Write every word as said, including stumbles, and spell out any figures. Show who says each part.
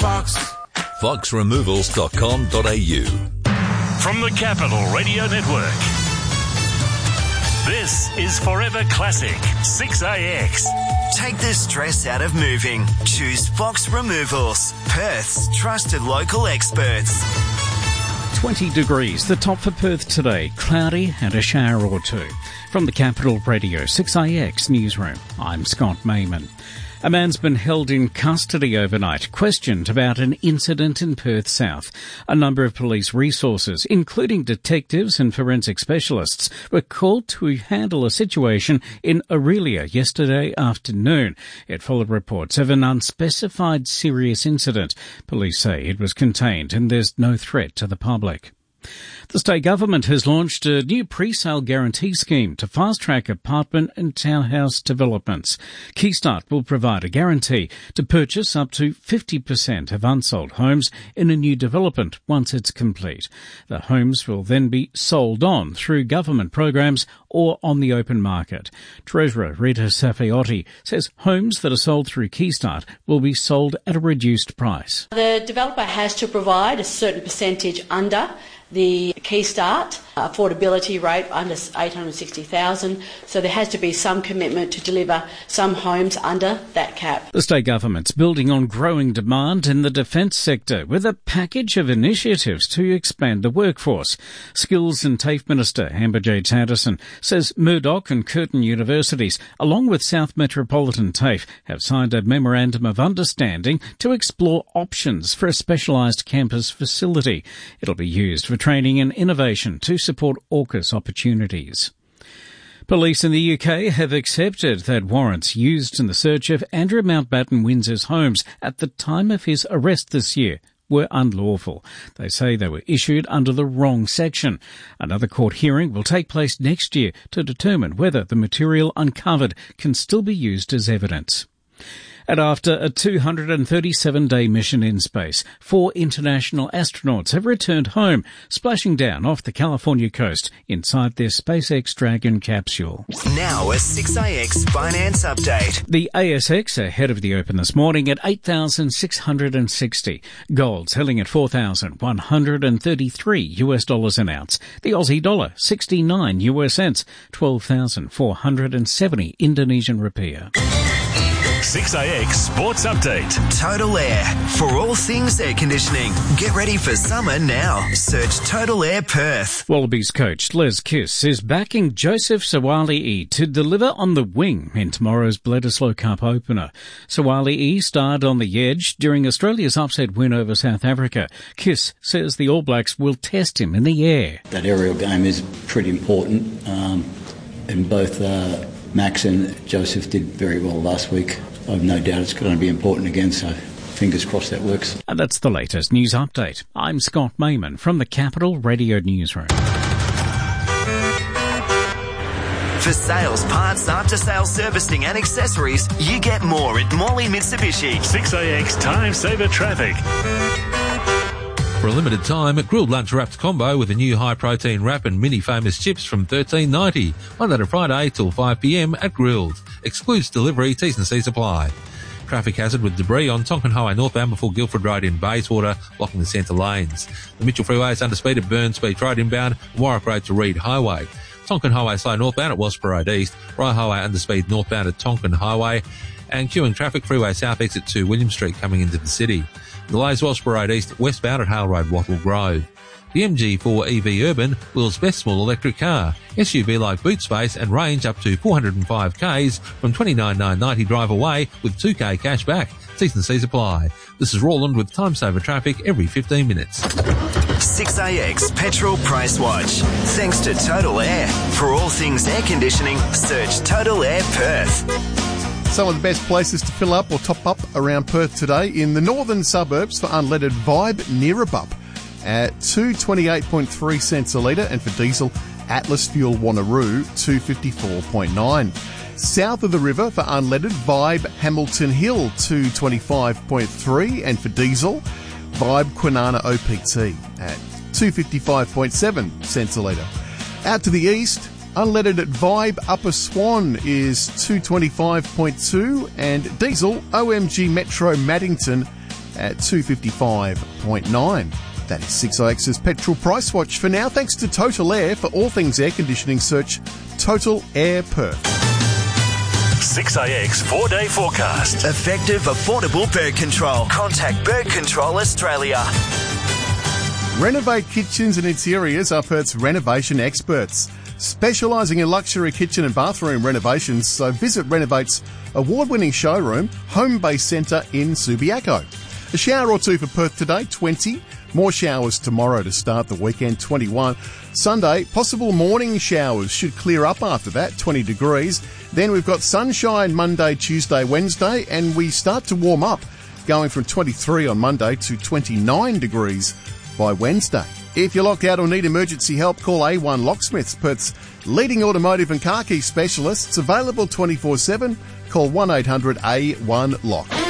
Speaker 1: Fox.
Speaker 2: fox removals dot com dot a u.
Speaker 3: From the Capital Radio Network, this is Forever Classic six A X.
Speaker 4: Take the stress out of moving. Choose Fox Removals, Perth's trusted local experts.
Speaker 5: twenty degrees, the top for Perth today. Cloudy and a shower or two. From the Capital Radio six A X newsroom, I'm Scott Mayman. A man's been held in custody overnight, questioned about an incident in Perth South. A number of police resources, including detectives and forensic specialists, were called to handle a situation in Aurelia yesterday afternoon. It followed reports of an unspecified serious incident. Police say it was contained and there's no threat to the public. The state government has launched a new pre-sale guarantee scheme to fast-track apartment and townhouse developments. Keystart will provide a guarantee to purchase up to fifty percent of unsold homes in a new development once it's complete. The homes will then be sold on through government programs or on the open market. Treasurer Rita Safiotti says homes that are sold through Keystart will be sold at a reduced price.
Speaker 6: The developer has to provide a certain percentage under the Keystart affordability rate under eight hundred sixty thousand dollars, so there has to be some commitment to deliver some homes under that cap.
Speaker 5: The state government's building on growing demand in the defence sector with a package of initiatives to expand the workforce. Skills and TAFE Minister Amber J. Sanderson says Murdoch and Curtin universities, along with South Metropolitan TAFE, have signed a memorandum of understanding to explore options for a specialised campus facility. It'll be used for training and innovation to support AUKUS opportunities. Police in the U K have accepted that warrants used in the search of Andrew Mountbatten Windsor's homes at the time of his arrest this year were unlawful. They say they were issued under the wrong section. Another court hearing will take place next year to determine whether the material uncovered can still be used as evidence. And after a two hundred thirty-seven day mission in space, four international astronauts have returned home, splashing down off the California coast inside their SpaceX Dragon capsule.
Speaker 4: Now a six A X finance update.
Speaker 5: The A S X ahead of the open this morning at eight thousand six hundred sixty. Gold selling at four thousand one hundred thirty-three U S dollars an ounce. The Aussie dollar sixty-nine U S cents, twelve thousand four hundred seventy Indonesian rupiah.
Speaker 3: six A X Sports Update.
Speaker 4: Total Air. For all things air conditioning. Get ready for summer now. Search Total Air Perth.
Speaker 5: Wallabies coach Les Kiss is backing Joseph Sawali'i to deliver on the wing in tomorrow's Bledisloe Cup opener. Sawali'i starred on the edge during Australia's upset win over South Africa. Kiss says the All Blacks will test him in the air.
Speaker 7: That aerial game is pretty important, um, and both uh, Max and Joseph did very well last week. I have no doubt it's going to be important again, so fingers crossed that works.
Speaker 5: And that's the latest news update. I'm Scott Mayman from the Capital Radio Newsroom.
Speaker 4: For sales, parts, after-sales servicing and accessories, you get more at Morley Mitsubishi.
Speaker 3: six A X Time Saver Traffic.
Speaker 8: For a limited time, a grilled lunch wrapped combo with a new high-protein wrap and mini famous chips from thirteen ninety. Monday to Friday till five p m at Grilled. Excludes delivery, T's and C's apply. Traffic hazard with debris on Tonkin Highway northbound before Guildford Road in Bayswater, blocking the centre lanes. The Mitchell Freeway is under speed at Burns Beach Road inbound, Warwick Road to Reed Highway. Tonkin Highway slow northbound at Wellsborough Road East, Rye Highway under speed northbound at Tonkin Highway, and queuing traffic Freeway South exit to William Street coming into the city. Delays Wellsborough Road East westbound at Hale Road, Wattle Grove. The M G four E V Urban, world's best small electric car. S U V-like boot space and range up to four hundred five kays from twenty-nine thousand nine hundred ninety drive away with two k cash back. T's and C's apply. This is Roland with Time Saver Traffic every fifteen minutes.
Speaker 4: six A X Petrol Price Watch. Thanks to Total Air. For all things air conditioning, search Total Air Perth.
Speaker 9: Some of the best places to fill up or top up around Perth today. In the northern suburbs for unleaded, Vibe Neerabup at two twenty-eight point three cents a litre, and for diesel, Atlas Fuel Wanneroo two fifty-four point nine. South of the river for unleaded, Vibe Hamilton Hill two twenty-five point three, and for diesel, Vibe Kwinana O P T at two fifty-five point seven cents a litre. Out to the east, unleaded at Vibe Upper Swan is two twenty-five point two, and diesel O M G Metro Maddington at two fifty-five point nine. That is six I X's Petrol Price Watch for now. Thanks to Total Air. For all things air conditioning, search Total Air Perth.
Speaker 3: six A X four-day forecast.
Speaker 4: Effective, affordable bird control. Contact Bird Control Australia.
Speaker 9: Renovate Kitchens and Interiors are Perth's renovation experts, specialising in luxury kitchen and bathroom renovations. So visit Renovate's award-winning showroom, Home Base Centre in Subiaco. A shower or two for Perth today, twenty. More showers tomorrow to start the weekend, twenty-one. Sunday, possible morning showers should clear up after that, twenty degrees. Then we've got sunshine Monday, Tuesday, Wednesday, and we start to warm up, going from twenty-three on Monday to twenty-nine degrees by Wednesday. If you're locked out or need emergency help, call A one Locksmiths, Perth's leading automotive and car key specialists. Available twenty-four seven. Call one eight hundred A one Lock.